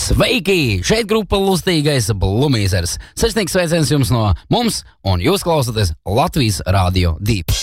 Sveiki! Šeit grupa Lustīgais Blumīzers. Sirsnīgs sveiciens jums no mums, un jūs klausāties Latvijas Rādio 2.